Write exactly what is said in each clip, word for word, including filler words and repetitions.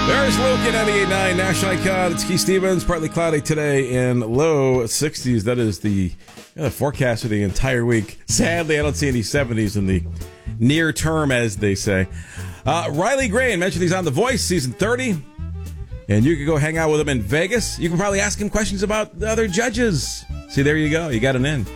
There's Luke at ninety-eight point nine National Icon. It's Keith Stevens. Partly cloudy today in low sixties. That is the uh, forecast for the entire week. Sadly, I don't see any seventies in the near term, as they say. Uh, Riley Graham mentioned he's on The Voice, season thirty. And you can go hang out with him in Vegas. You can probably ask him questions about the other judges. See, there you go. You got an in.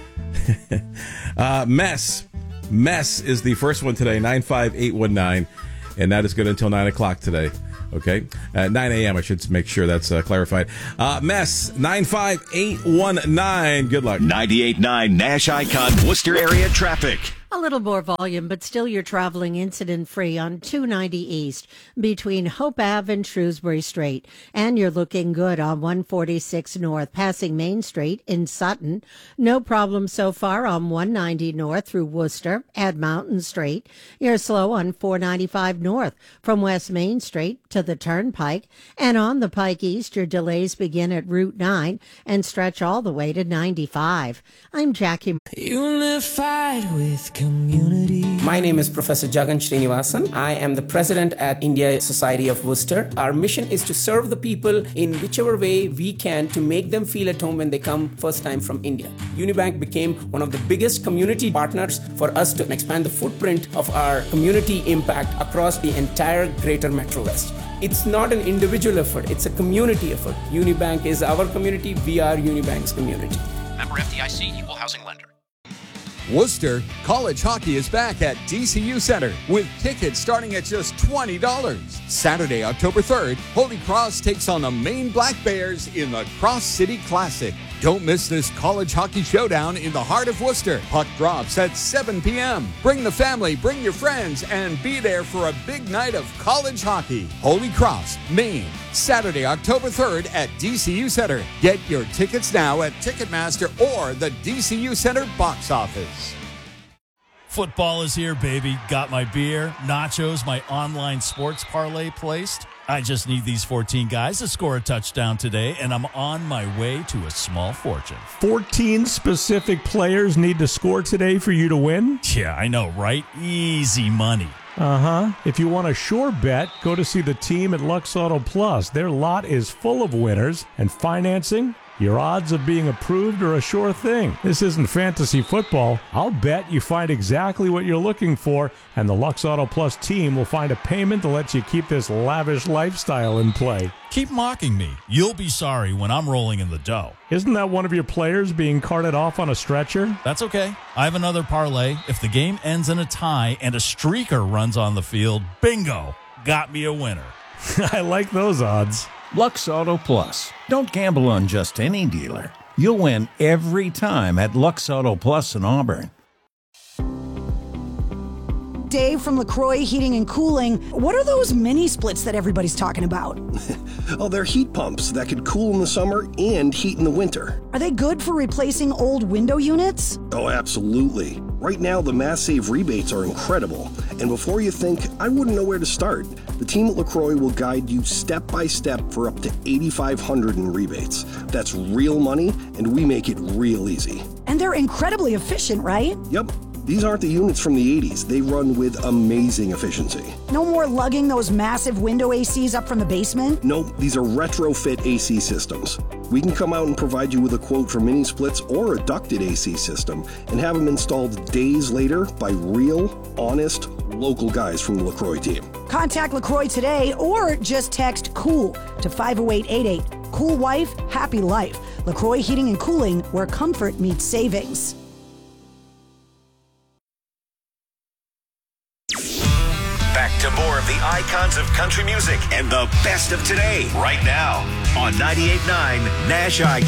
uh, Mess. Mess is the first one today, nine five eight one nine. And that is good until nine o'clock today. Okay, at nine a.m. I should make sure that's uh, clarified. Uh, Mess, nine five eight one nine. Good luck. ninety-eight point nine Nash Icon, Worcester area traffic. A little more volume, but still you're traveling incident-free on two ninety East between Hope Ave and Shrewsbury Street. And you're looking good on one forty-six North, passing Main Street in Sutton. No problem so far on one ninety North through Worcester at Mountain Street. You're slow on four ninety-five North from West Main Street to the Turnpike. And on the Pike East, your delays begin at Route nine and stretch all the way to ninety-five. I'm Jackie. Unified with community. My name is Professor Jagan Srinivasan. I am the president at India Society of Worcester. Our mission is to serve the people in whichever way we can to make them feel at home when they come first time from India. Unibank became one of the biggest community partners for us to expand the footprint of our community impact across the entire greater Metro West. It's not an individual effort, it's a community effort. Unibank is our community, we are Unibank's community. Member F D I C, Equal Housing Lender. Worcester, college hockey is back at D C U Center with tickets starting at just twenty dollars. Saturday, October third, Holy Cross takes on the Maine Black Bears in the Cross City Classic. Don't miss this college hockey showdown in the heart of Worcester. Puck drops at seven p.m. Bring the family, bring your friends, and be there for a big night of college hockey. Holy Cross, Maine, Saturday, October third at D C U Center. Get your tickets now at Ticketmaster or the D C U Center box office. Football is here, baby. Got my beer, nachos, my online sports parlay placed. I just need these fourteen guys to score a touchdown today, and I'm on my way to a small fortune. fourteen specific players need to score today for you to win? Yeah, I know, right? Easy money. Uh-huh. If you want a sure bet, go to see the team at Lux Auto Plus. Their lot is full of winners, and financing, your odds of being approved are a sure thing. This isn't fantasy football. I'll bet you find exactly what you're looking for, and the Lux Auto Plus team will find a payment to let you keep this lavish lifestyle in play. Keep mocking me. You'll be sorry when I'm rolling in the dough. Isn't that one of your players being carted off on a stretcher? That's okay. I have another parlay. If the game ends in a tie and a streaker runs on the field, bingo, got me a winner. I like those odds. Lux Auto Plus. Don't gamble on just any dealer. You'll win every time at Lux Auto Plus in Auburn. Dave from LaCroix Heating and Cooling. What are those mini splits that everybody's talking about? Oh, they're heat pumps that could cool in the summer and heat in the winter. Are they good for replacing old window units? Oh, absolutely. Right now, the Mass Save rebates are incredible. And before you think, I wouldn't know where to start, the team at LaCroix will guide you step by step for up to eight thousand five hundred dollars in rebates. That's real money, and we make it real easy. And they're incredibly efficient, right? Yep. These aren't the units from the eighties. They run with amazing efficiency. No more lugging those massive window A Cs up from the basement? Nope, these are retrofit A C systems. We can come out and provide you with a quote for mini splits or a ducted A C system and have them installed days later by real, honest, local guys from the LaCroix team. Contact LaCroix today or just text COOL to five oh eight eight eight. Cool wife, happy life. LaCroix Heating and Cooling, where comfort meets savings. Back to more of the icons of country music and the best of today right now on ninety-eight point nine Nash Icon.